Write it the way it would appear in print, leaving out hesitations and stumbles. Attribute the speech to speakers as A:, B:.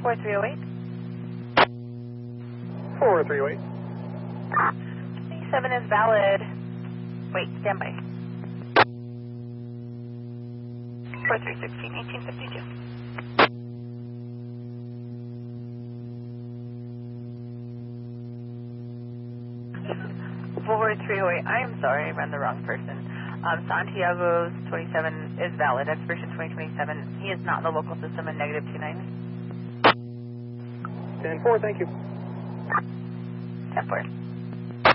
A: 4308.
B: 4308.
A: 27 is valid. Wait, stand by. 4316, 1852. 4308. I am sorry, I ran the wrong person. Santiago's 27 is valid, expiration 2027. He is not in the local system in negative 29.
B: 10-4, thank you.
A: 10-4.